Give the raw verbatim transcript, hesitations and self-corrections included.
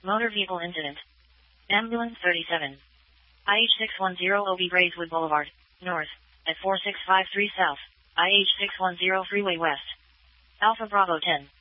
Motor vehicle incident. Ambulance thirty-seven. I H six one zero O B Braeswood Boulevard, North, at four six five three South, I H six one zero Freeway West. Alpha Bravo ten.